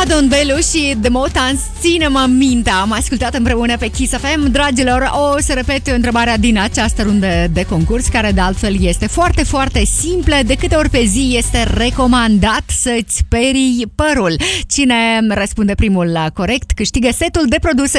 Don Belu și The Motans, ține-mă mintea. Am ascultat împreună pe Kiss FM. Dragilor, o să repet întrebarea din această rundă de concurs, care de altfel este foarte, foarte simplă. De câte ori pe zi este recomandat să-ți sperii părul? Cine răspunde primul la corect câștigă setul de produse